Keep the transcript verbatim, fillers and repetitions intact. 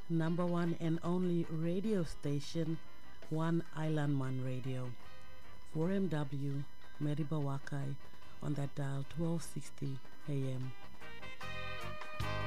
number one and only radio station, One Island Man Radio, four M W, Meribah Wakai, on that dial twelve sixty A M.